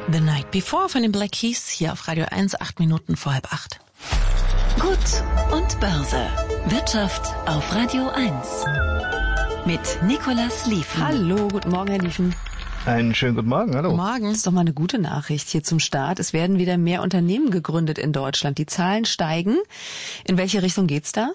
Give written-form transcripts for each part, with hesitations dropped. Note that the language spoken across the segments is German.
The Night Before von den Black Keys hier auf Radio 1, 8 Minuten vor 7:30. Gut und Börse. Wirtschaft auf Radio 1. Mit Nicolas Liefen. Hallo, guten Morgen, Herr Liefen. Einen schönen guten Morgen, hallo. Guten Morgen. Das ist doch mal eine gute Nachricht hier zum Start. Es werden wieder mehr Unternehmen gegründet in Deutschland. Die Zahlen steigen. In welche Richtung geht's da?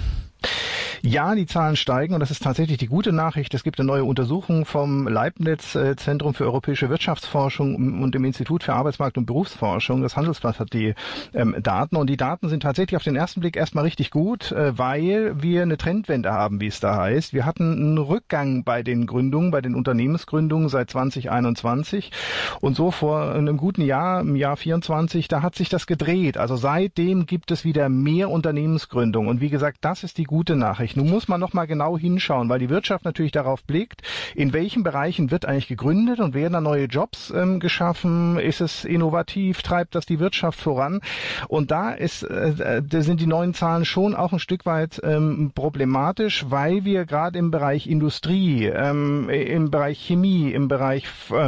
Ja, die Zahlen steigen und das ist tatsächlich die gute Nachricht. Es gibt eine neue Untersuchung vom Leibniz Zentrum für europäische Wirtschaftsforschung und dem Institut für Arbeitsmarkt- und Berufsforschung. Das Handelsblatt hat die Daten und die Daten sind tatsächlich auf den ersten Blick erstmal richtig gut, weil wir eine Trendwende haben, wie es da heißt. Wir hatten einen Rückgang bei den Gründungen, bei den Unternehmensgründungen seit 2021 und so vor einem guten Jahr, im Jahr 24, da hat sich das gedreht. Also seitdem gibt es wieder mehr Unternehmensgründungen und wie gesagt, das ist die gute Nachricht. Nun muss man noch mal genau hinschauen, weil die Wirtschaft natürlich darauf blickt, in welchen Bereichen wird eigentlich gegründet und werden da neue Jobs geschaffen, ist es innovativ, treibt das die Wirtschaft voran und da sind die neuen Zahlen schon auch ein Stück weit problematisch, weil wir gerade im Bereich Industrie, im Bereich Chemie, im Bereich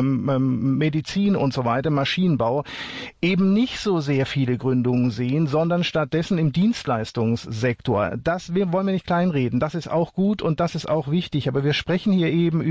Medizin und so weiter, Maschinenbau, eben nicht so sehr viele Gründungen sehen, sondern stattdessen im Dienstleistungssektor. Das wollen wir nicht kleinreden. Das ist auch gut und das ist auch wichtig. Aber wir sprechen hier eben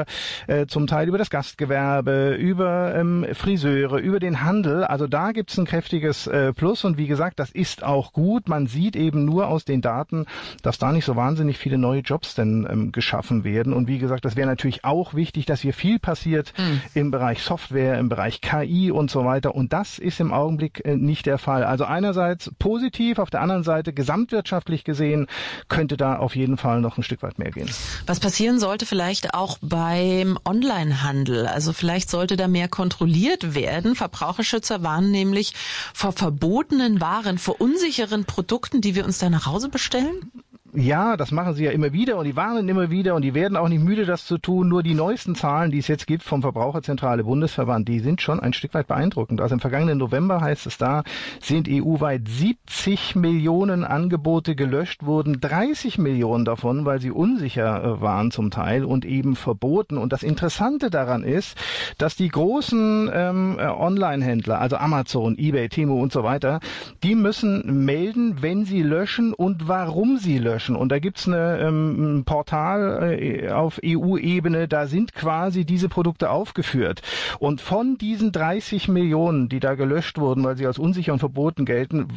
zum Teil über das Gastgewerbe, über Friseure, über den Handel. Also da gibt es ein kräftiges Plus. Und wie gesagt, das ist auch gut. Man sieht eben nur aus den Daten, dass da nicht so wahnsinnig viele neue Jobs denn geschaffen werden. Und wie gesagt, das wäre natürlich auch wichtig, dass hier viel passiert im Bereich Software, im Bereich KI und so weiter. Und das ist im Augenblick nicht der Fall. Also einerseits positiv, auf der anderen Seite gesamtwirtschaftlich gesehen könnte da auf jeden Fall noch ein Stück weit mehr gehen. Was passieren sollte vielleicht auch beim Onlinehandel? Also vielleicht sollte da mehr kontrolliert werden. Verbraucherschützer warnen nämlich vor verbotenen Waren, vor unsicheren Produkten, die wir uns da nach Hause bestellen. Ja, das machen sie ja immer wieder und die warnen immer wieder und die werden auch nicht müde, das zu tun. Nur die neuesten Zahlen, die es jetzt gibt vom Verbraucherzentrale Bundesverband, die sind schon ein Stück weit beeindruckend. Also im vergangenen November heißt es da, sind EU-weit 70 Millionen Angebote gelöscht, wurden 30 Millionen davon, weil sie unsicher waren zum Teil und eben verboten. Und das Interessante daran ist, dass die großen Online-Händler, also Amazon, eBay, Temu und so weiter, die müssen melden, wenn sie löschen und warum sie löschen. Und da gibt's ein Portal auf EU-Ebene, da sind quasi diese Produkte aufgeführt. Und von diesen 30 Millionen, die da gelöscht wurden, weil sie als unsicher und verboten gelten,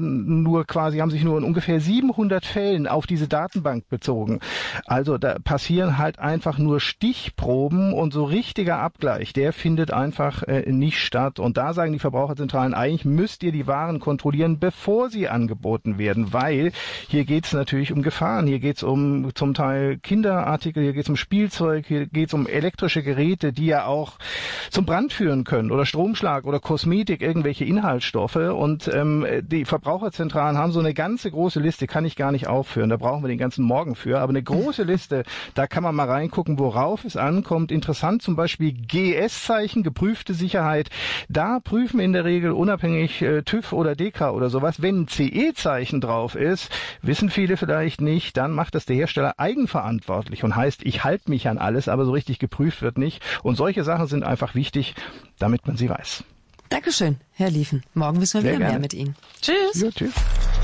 haben sich nur in ungefähr 700 Fällen auf diese Datenbank bezogen. Also da passieren halt einfach nur Stichproben und so richtiger Abgleich, der findet einfach nicht statt. Und da sagen die Verbraucherzentralen, eigentlich müsst ihr die Waren kontrollieren, bevor sie angeboten werden, weil hier geht's natürlich um Gefahren. Hier geht es um zum Teil Kinderartikel, hier geht es um Spielzeug, hier geht es um elektrische Geräte, die ja auch zum Brand führen können oder Stromschlag oder Kosmetik, irgendwelche Inhaltsstoffe. Und die Verbraucherzentralen haben so eine ganze große Liste, kann ich gar nicht aufführen, da brauchen wir den ganzen Morgen für, aber eine große Liste, da kann man mal reingucken, worauf es ankommt. Interessant zum Beispiel GS-Zeichen, geprüfte Sicherheit, da prüfen in der Regel unabhängig TÜV oder DEKRA oder sowas. Wenn ein CE-Zeichen drauf ist, wissen viele vielleicht nicht, dann macht das der Hersteller eigenverantwortlich und heißt, ich halte mich an alles, aber so richtig geprüft wird nicht. Und solche Sachen sind einfach wichtig, damit man sie weiß. Dankeschön, Herr Liefen. Morgen wissen wir wieder mehr mit Ihnen. Tschüss. Ja, tschüss.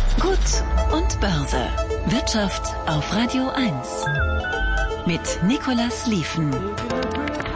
Gut und Börse. Wirtschaft auf Radio 1. Mit Nicolas Liefen.